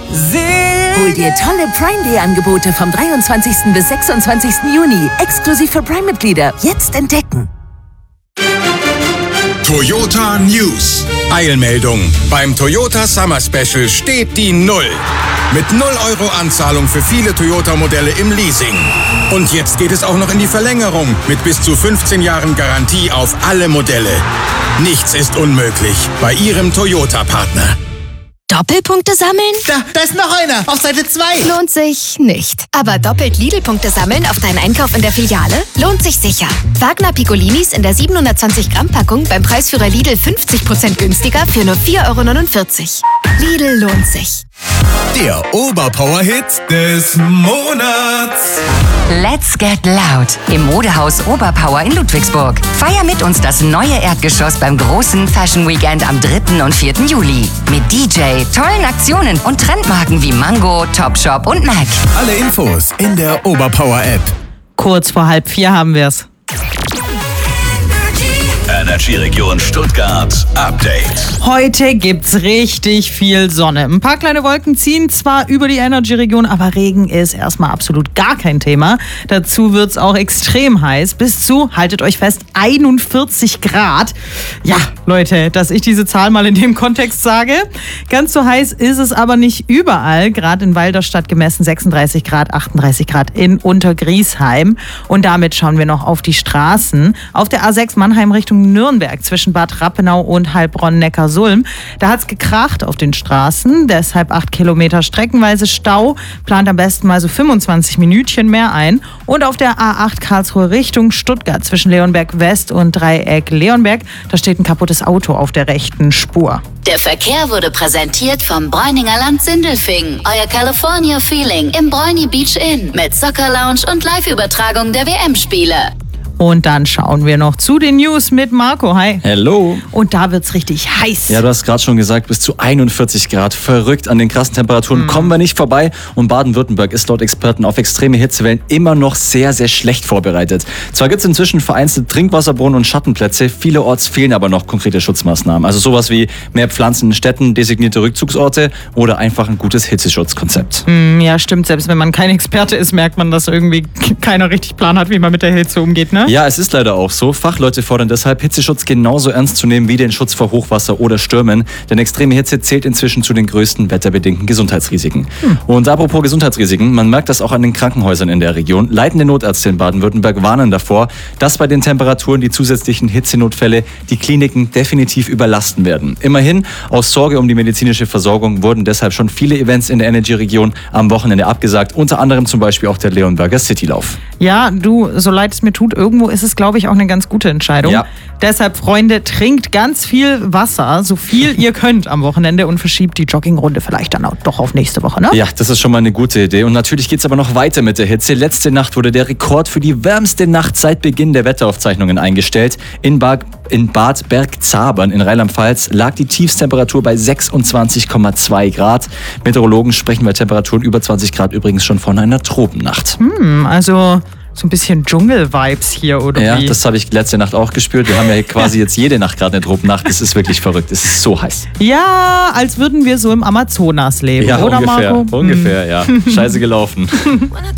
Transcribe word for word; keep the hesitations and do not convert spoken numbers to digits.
Hol dir tolle Prime Day Angebote vom dreiundzwanzigsten bis sechsundzwanzigsten Juni. Exklusiv für Prime-Mitglieder. Jetzt entdecken. Toyota News. Eilmeldung. Beim Toyota Summer Special steht die Null. Mit null Euro Anzahlung für viele Toyota-Modelle im Leasing. Und jetzt geht es auch noch in die Verlängerung mit bis zu fünfzehn Jahren Garantie auf alle Modelle. Nichts ist unmöglich bei Ihrem Toyota-Partner. Doppelpunkte sammeln? Da, da ist noch einer, auf Seite zwei. Lohnt sich nicht. Aber doppelt Lidl-Punkte sammeln auf deinen Einkauf in der Filiale? Lohnt sich sicher. Wagner Piccolinis in der siebenhundertzwanzig Gramm Packung beim Preisführer Lidl fünfzig Prozent günstiger für nur vier Euro neunundvierzig. Lidl lohnt sich. Der Oberpower-Hit des Monats. Let's get loud im Modehaus Oberpower in Ludwigsburg. Feier mit uns das neue Erdgeschoss beim großen Fashion Weekend am dritten und vierten Juli. Mit D J, tollen Aktionen und Trendmarken wie Mango, Topshop und Mac. Alle Infos in der Oberpower-App. Kurz vor halb vier haben wir's. Energy-Region Stuttgart Update. Heute gibt's richtig viel Sonne. Ein paar kleine Wolken ziehen zwar über die Energy-Region, aber Regen ist erstmal absolut gar kein Thema. Dazu wird's auch extrem heiß. Bis zu, haltet euch fest, einundvierzig Grad. Ja, Leute, dass ich diese Zahl mal in dem Kontext sage. Ganz so heiß ist es aber nicht überall. Gerade in Walderstadt gemessen sechsunddreißig Grad, achtunddreißig Grad in Untergriesheim. Und damit schauen wir noch auf die Straßen. Auf der A sechs Mannheim Richtung Nürnberg zwischen Bad Rappenau und Heilbronn-Neckarsulm. Da hat's gekracht auf den Straßen, deshalb acht Kilometer streckenweise Stau. Plant am besten mal so fünfundzwanzig Minütchen mehr ein. Und auf der A acht Karlsruhe Richtung Stuttgart zwischen Leonberg West und Dreieck Leonberg, da steht ein kaputtes Auto auf der rechten Spur. Der Verkehr wurde präsentiert vom Bräuninger Land Sindelfingen. Euer California Feeling im Bräuni Beach Inn mit Soccer Lounge und Live-Übertragung der W M-Spiele. Und dann schauen wir noch zu den News mit Marco. Hi. Hello. Und da wird's richtig heiß. Ja, du hast gerade schon gesagt, bis zu einundvierzig Grad. Verrückt, an den krassen Temperaturen mm. kommen wir nicht vorbei. Und Baden-Württemberg ist laut Experten auf extreme Hitzewellen immer noch sehr, sehr schlecht vorbereitet. Zwar gibt's inzwischen vereinzelt Trinkwasserbrunnen und Schattenplätze, vielerorts fehlen aber noch konkrete Schutzmaßnahmen. Also sowas wie mehr Pflanzen in Städten, designierte Rückzugsorte oder einfach ein gutes Hitzeschutzkonzept. Mm, ja, stimmt. Selbst wenn man kein Experte ist, merkt man, dass irgendwie keiner richtig Plan hat, wie man mit der Hitze umgeht, ne? Ja, es ist leider auch so. Fachleute fordern deshalb, Hitzeschutz genauso ernst zu nehmen wie den Schutz vor Hochwasser oder Stürmen. Denn extreme Hitze zählt inzwischen zu den größten wetterbedingten Gesundheitsrisiken. Hm. Und apropos Gesundheitsrisiken, man merkt das auch an den Krankenhäusern in der Region. Leitende Notärzte in Baden-Württemberg warnen davor, dass bei den Temperaturen die zusätzlichen Hitzenotfälle die Kliniken definitiv überlasten werden. Immerhin, aus Sorge um die medizinische Versorgung wurden deshalb schon viele Events in der Energy-Region am Wochenende abgesagt. Unter anderem zum Beispiel auch der Leonberger Citylauf. Ja, du, so leid es mir tut, irgendwo ist es, glaube ich, auch eine ganz gute Entscheidung. Ja. Deshalb, Freunde, trinkt ganz viel Wasser, so viel ihr könnt am Wochenende und verschiebt die Joggingrunde vielleicht dann auch doch auf nächste Woche, ne? Ja, das ist schon mal eine gute Idee. Und natürlich geht's aber noch weiter mit der Hitze. Letzte Nacht wurde der Rekord für die wärmste Nacht seit Beginn der Wetteraufzeichnungen eingestellt. In, Bar- in Bad Bergzabern in Rheinland-Pfalz lag die Tiefstemperatur bei sechsundzwanzig Komma zwei Grad. Meteorologen sprechen bei Temperaturen über zwanzig Grad übrigens schon von einer Tropennacht. Hm, also so ein bisschen Dschungel-Vibes hier, oder ja, wie? Ja, das habe ich letzte Nacht auch gespürt. Wir haben ja quasi jetzt jede Nacht gerade eine Tropennacht. Es ist wirklich verrückt. Es ist so heiß. Ja, als würden wir so im Amazonas leben, ja, oder ungefähr, Marco? Ungefähr, ja. Scheiße gelaufen.